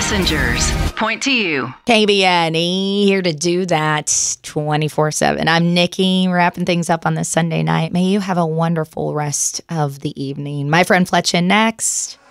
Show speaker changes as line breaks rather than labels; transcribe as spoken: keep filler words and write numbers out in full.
messengers point to you.
K B N E here to do that twenty-four seven. I'm Nikki, wrapping things up on this Sunday night. May you have a wonderful rest of the evening. My friend Fletch in next.